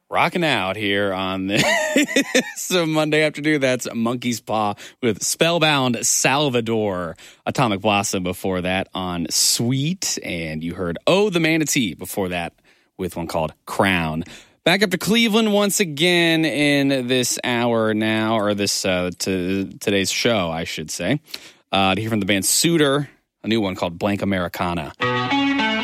rocking out here on this Monday afternoon. That's Monkey's Paw with Spellbound Salvador. Atomic Blossom before that on Sweet. And you heard Oh, the Manatee before that with one called Crown. Back up to Cleveland once again in this hour now, or this today's show, I should say. To hear from the band Suitor, a new one called Blank Americana.